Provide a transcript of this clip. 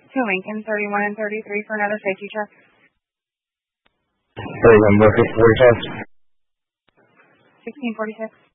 to Lincoln 31 and 33 for another safety check. 31 Murphy, 45. 1646.